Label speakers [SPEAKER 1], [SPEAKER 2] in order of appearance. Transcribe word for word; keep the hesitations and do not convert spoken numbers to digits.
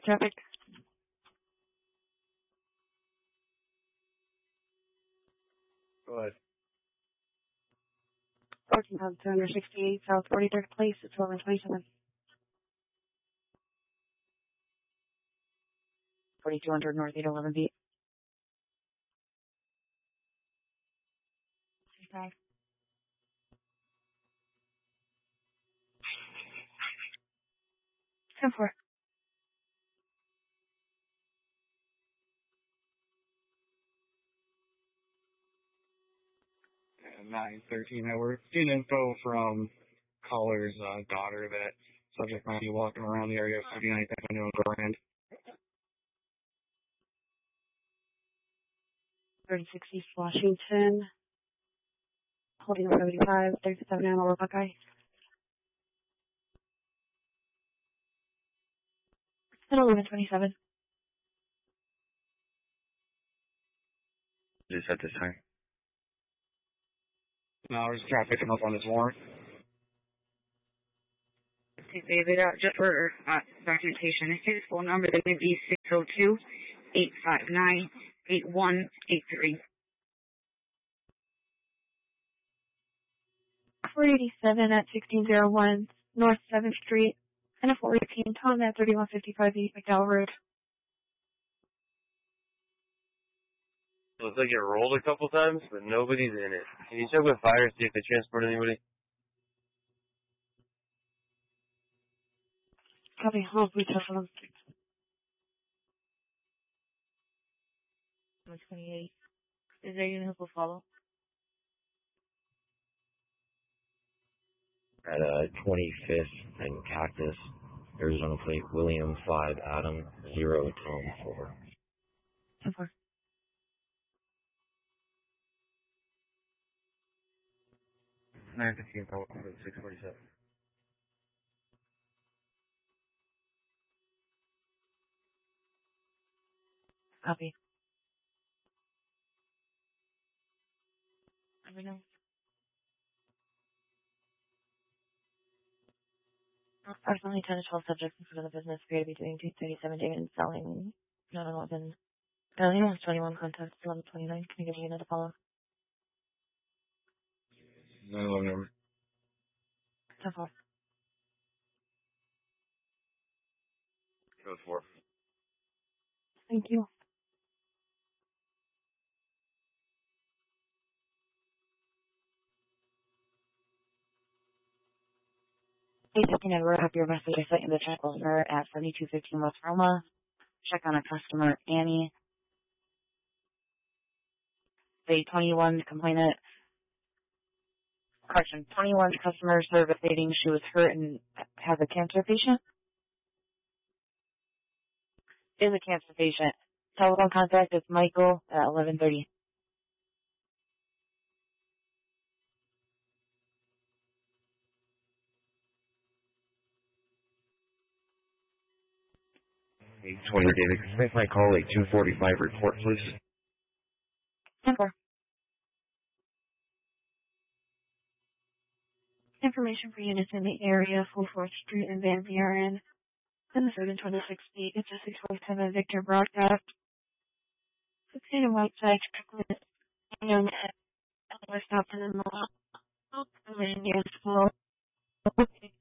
[SPEAKER 1] Traffic.
[SPEAKER 2] Go ahead.
[SPEAKER 1] fourteen thousand two hundred sixty-eight South forty-third Place. It's eleven twenty-seven. forty-two hundred North eight eleven feet. Okay. ten four.
[SPEAKER 2] nine thirteen. Now we're getting info from caller's uh, daughter that subject might be walking around the area of fifty-ninth Avenue and Grand.
[SPEAKER 1] thirty-six East Washington. Holding on seventy-five. thirty-seven Amarillo Buckeye. It's eleven twenty-seven.
[SPEAKER 3] Just at this time.
[SPEAKER 2] Now there's traffic picking up on this warrant.
[SPEAKER 4] Okay, David, uh, just for uh, documentation, his phone number is going to be six oh two, eight five nine, eight one eight three.
[SPEAKER 1] four eighty-seven at sixteen oh one North seventh Street. And a four eighteen Tom at thirty-one fifty-five East McDowell Road.
[SPEAKER 3] Looks like it rolled a couple times, but nobody's in it. Can you check with fire, see if they transport anybody?
[SPEAKER 1] Copy. I'll reach out for them.
[SPEAKER 4] twenty-eight. Is there a unit who will follow?
[SPEAKER 5] At uh, twenty-fifth and Cactus, Arizona plate, William five, Adam zero, Tom four.
[SPEAKER 1] ten four.
[SPEAKER 3] nine fifteen, six forty-seven.
[SPEAKER 1] Copy. Every night. Approximately ten to twelve subjects in front of the business appear to be doing two thirty-seven David and selling nine eleven. Alien was twenty-one contacts, eleven twenty-nine. Can you give me another follow?
[SPEAKER 3] nine eleven number.
[SPEAKER 1] ten four.
[SPEAKER 3] Code four.
[SPEAKER 1] Thank you. Hey, fifteen, I wrote up your message. I sent you the check over at seventy-two fifteen West Roma. Check on a customer, Annie. The twenty-one complainant, correction, twenty-one customer service stating she was hurt and has a cancer patient. Is a cancer patient. Telephone contact is Michael at eleven thirty.
[SPEAKER 5] eight twenty, David. Can you make my call a two forty-five report, please?
[SPEAKER 1] ten four. Information for units in the area, full fourth Street and Van Buren. In the third and twenty-sixth feet, it's a six forty-seven Victor broadcast. sixteen and Whiteside, chocolate, and West Upton and the